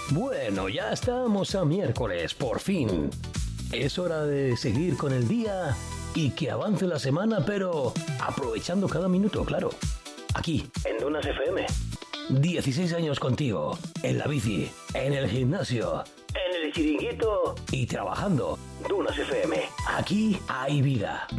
Bueno, ya estamos a miércoles, por fin. Es hora de seguir con el día y que avance la semana, pero aprovechando cada minuto, claro. Aquí, en Dunas FM. 16 años contigo, en la bici, en el gimnasio, en el chiringuito y trabajando. Dunas FM. Aquí hay vida.